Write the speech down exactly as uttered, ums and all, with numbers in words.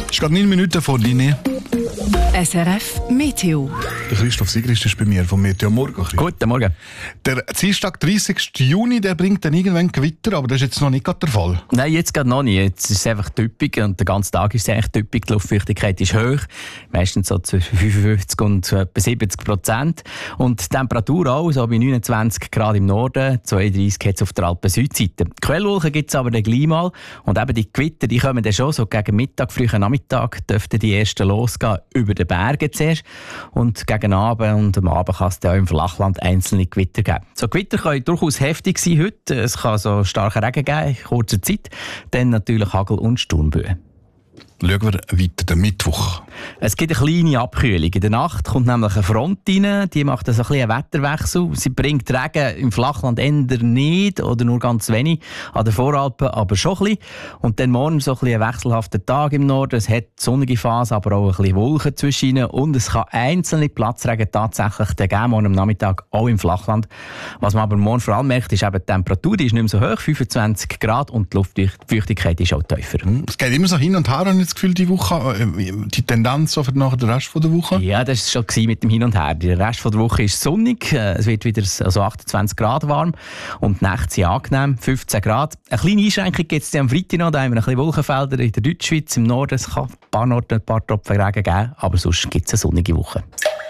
Es ist gerade neun Minuten vor Linie. S R F Meteo. Der Christoph Sigrist ist bei mir vom Meteo Morgen. Guten Morgen. Der Dienstag, dreißigsten Juni, der bringt dann irgendwann Gewitter, aber das ist jetzt noch nicht gerade der Fall. Nein, jetzt gerade noch nicht. Jetzt ist es einfach typisch und der ganze Tag ist es eigentlich typisch. Die Luftfeuchtigkeit ist hoch, meistens so zwischen fünfundfünfzig und etwa siebzig Prozent. Und die Temperatur auch, so bei neunundzwanzig Grad im Norden, zweiunddreissig jetzt auf der Alpen-Südseite. Quellwolken gibt es aber dann gleich mal. Und eben die Gewitter, die kommen dann schon so gegen Mittag, frühen Nachmittag, dürften die ersten losgehen über den Bergen zuerst. Und gegen Abend und am Abend kann es dann auch im Flachland einzelne Gewitter geben. So Gewitter können durchaus heftig sein heute. Es kann so starken Regen geben in kurzer Zeit. Dann natürlich Hagel- und Sturmböen. Schauen wir weiter, den Mittwoch. Es gibt eine kleine Abkühlung. In der Nacht kommt nämlich eine Front rein, die macht so ein bisschen einen Wetterwechsel. Sie bringt Regen im Flachland eher nicht oder nur ganz wenig, an den Voralpen aber schon ein bisschen. Und dann morgen so ein bisschen ein wechselhafter Tag im Norden. Es hat sonnige Phase, aber auch ein bisschen Wolken zwischen ihnen. Und es kann einzelne Platzregen tatsächlich geben, morgen am Nachmittag auch im Flachland. Was man aber morgen vor allem merkt, ist eben die Temperatur, die ist nicht mehr so hoch, fünfundzwanzig Grad, und die Luftfeuchtigkeit ist auch tiefer. Es geht immer so hin und her, habe ich das Gefühl, die Woche, die Tendenz so für nachher den Rest der Woche? Ja, das war schon mit dem Hin und Her. Der Rest der Woche ist sonnig, es wird wieder also achtundzwanzig Grad warm und die Nächte sind angenehm, fünfzehn Grad. Eine kleine Einschränkung gibt es am Freitag noch, da haben wir ein bisschen Wolkenfelder in der Deutschschweiz, im Norden. Es kann ein paar Orte ein paar Tropfen Regen geben, aber sonst gibt es eine sonnige Woche.